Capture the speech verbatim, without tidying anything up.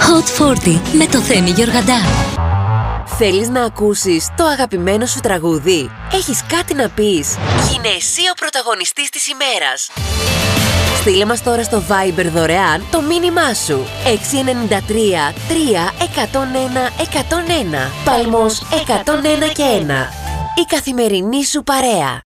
Hot σαράντα με το Θέμη Γεωργαντά. Θέλεις να ακούσεις το αγαπημένο σου τραγούδι? Έχεις κάτι να πεις? Γίνε εσύ ο πρωταγωνιστής της ημέρας. Στείλε μας τώρα στο Viber δωρεάν το μήνυμά σου. έξι εννιά τρία τρία ένα μηδέν ένα ένα μηδέν ένα. Παλμός εκατόν ένα και ένα. Η καθημερινή σου παρέα.